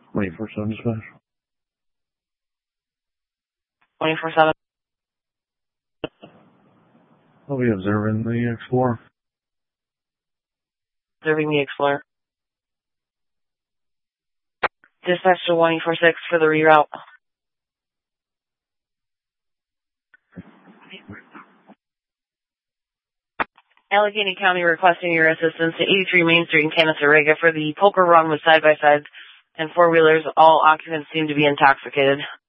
24/7 dispatch. 24/7. I'll be observing the Explorer. Observing the Explorer. Dispatch to 1846 for the reroute. Allegheny County requesting your assistance to 83 Main Street in Canasarega for the poker run with side-by-sides and four-wheelers. All occupants seem to be intoxicated.